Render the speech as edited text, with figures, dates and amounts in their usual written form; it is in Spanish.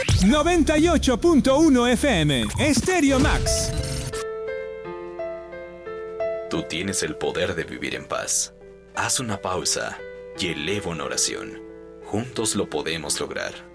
98.1 FM, Stereo Max. Tú tienes el poder de vivir en paz. Haz una pausa y eleva una oración. Juntos lo podemos lograr.